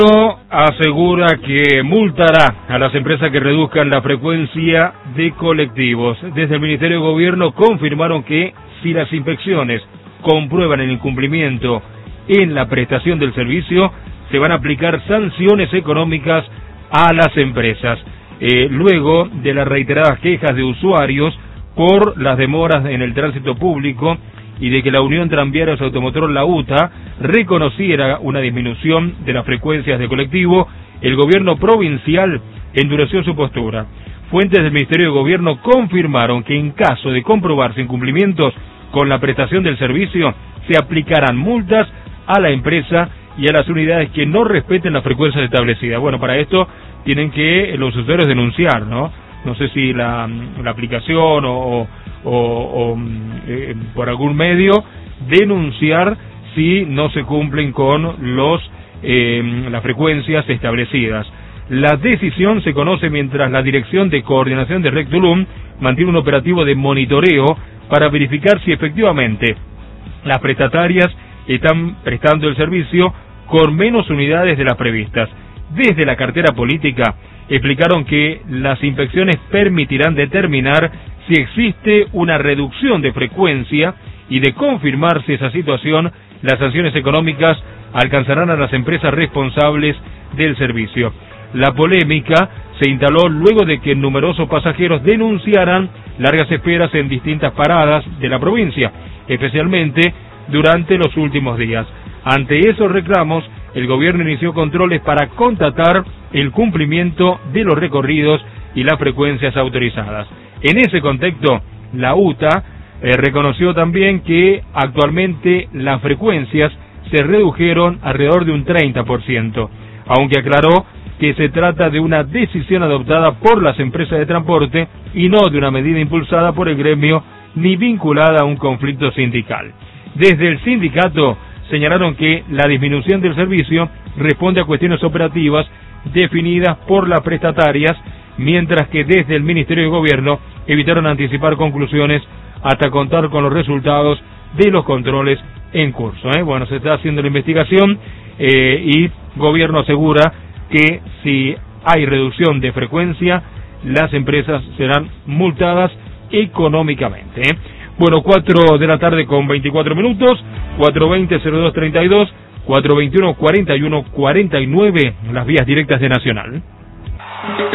Asegura que multará a las empresas que reduzcan la frecuencia de colectivos. Desde el Ministerio de Gobierno confirmaron que si las inspecciones comprueban el incumplimiento en la prestación del servicio, se van a aplicar sanciones económicas a las empresas. Luego de las reiteradas quejas de usuarios por las demoras en el tránsito público y de que la Unión Tranviarios Automotor, la UTA, reconociera una disminución de las frecuencias de colectivo, el gobierno provincial endureció su postura. Fuentes del Ministerio de Gobierno confirmaron que en caso de comprobarse incumplimientos con la prestación del servicio, se aplicarán multas a la empresa y a las unidades que no respeten las frecuencias establecidas. Bueno, para esto tienen que los usuarios denunciar, ¿no? No sé si la aplicación o por algún medio denunciar si no se cumplen con las frecuencias establecidas. La decisión se conoce mientras la Dirección de Coordinación de Rectulum mantiene un operativo de monitoreo para verificar si efectivamente las prestatarias están prestando el servicio con menos unidades de las previstas. Desde la cartera política explicaron que las inspecciones permitirán determinar si existe una reducción de frecuencia y de confirmarse esa situación, las sanciones económicas alcanzarán a las empresas responsables del servicio. La polémica se instaló luego de que numerosos pasajeros denunciaran largas esperas en distintas paradas de la provincia, especialmente durante los últimos días. Ante esos reclamos, el gobierno inició controles para constatar el cumplimiento de los recorridos y las frecuencias autorizadas. En ese contexto, la UTA reconoció también que actualmente las frecuencias se redujeron alrededor de un 30%, aunque aclaró que se trata de una decisión adoptada por las empresas de transporte y no de una medida impulsada por el gremio ni vinculada a un conflicto sindical. Desde el sindicato señalaron que la disminución del servicio responde a cuestiones operativas definidas por las prestatarias, mientras que desde el Ministerio de Gobierno evitaron anticipar conclusiones hasta contar con los resultados de los controles en curso. Bueno, se está haciendo la investigación y Gobierno asegura que si hay reducción de frecuencia, las empresas serán multadas económicamente. Bueno, 4 de la tarde con 24 minutos, 420-0232, 421-41-49, las vías directas de Nacional.